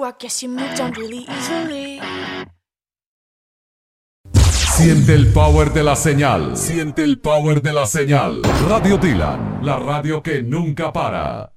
I guess you moved on really easily. Siente el power de la señal. Siente el power de la señal. Radio Dylan, la radio que nunca para.